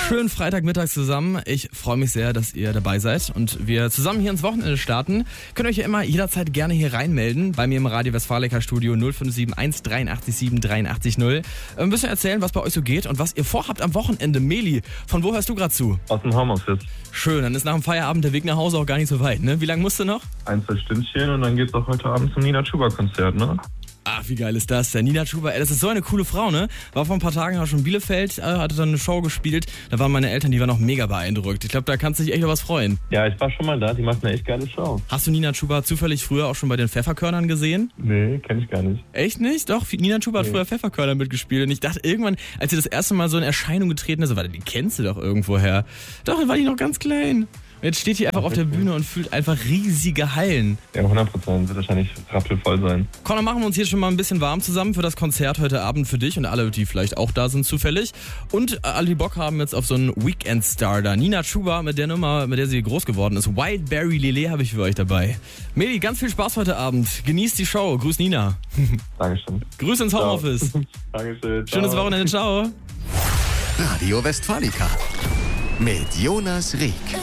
Schönen Freitagmittag zusammen. Ich freue mich sehr, dass ihr dabei seid und wir zusammen hier ins Wochenende starten. Könnt ihr euch ja immer jederzeit gerne hier reinmelden. Bei mir im Radio Westfalica Studio 0571 837 830. Ein bisschen erzählen, was bei euch so geht und was ihr vorhabt am Wochenende. Meli, von wo hörst du gerade zu? Aus dem Homeoffice. Schön, dann ist nach dem Feierabend der Weg nach Hause auch gar nicht so weit, ne? Wie lange musst du noch? 1-2 Stündchen und dann geht's auch heute Abend zum Nina Chuba-Konzert, ne? Ach, wie geil ist das? Der Nina Chuba, das ist so eine coole Frau, ne? War vor ein paar Tagen auch schon in Bielefeld, hatte dann eine Show gespielt. Da waren meine Eltern, die waren noch mega beeindruckt. Ich glaube, da kannst du dich echt über was freuen. Ja, ich war schon mal da, die macht eine echt geile Show. Hast du Nina Chuba zufällig früher auch schon bei den Pfefferkörnern gesehen? Nee, kenn ich gar nicht. Echt nicht? Doch, Nina Chuba hat früher Pfefferkörner mitgespielt. Und ich dachte irgendwann, als sie das erste Mal so in Erscheinung getreten ist, warte, die kennst du doch irgendwoher. Doch, dann war die noch ganz klein. Und jetzt steht die einfach auf der Bühne und fühlt einfach riesige Hallen. Ja, 100% wird wahrscheinlich rappelvoll sein. Komm, dann machen wir uns hier schon mal ein bisschen warm zusammen für das Konzert heute Abend für dich und alle, die vielleicht auch da sind zufällig. Und alle, die Bock haben jetzt auf so einen Weekend-Starter. Nina Chuba mit der Nummer, mit der sie groß geworden ist. Wildberry Lele habe ich für euch dabei. Meli, ganz viel Spaß heute Abend. Genießt die Show. Grüß Nina. Dankeschön. Grüß ins Homeoffice. Dankeschön. Schönes Wochenende. Ciao. Radio Westfalica mit Jonas Rieck.